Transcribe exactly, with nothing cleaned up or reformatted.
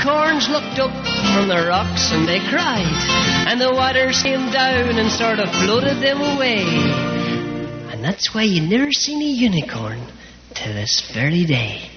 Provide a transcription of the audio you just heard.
Corns looked up from the rocks and they cried, and the waters came down and sort of floated them away. And that's why you never seen a unicorn till this very day.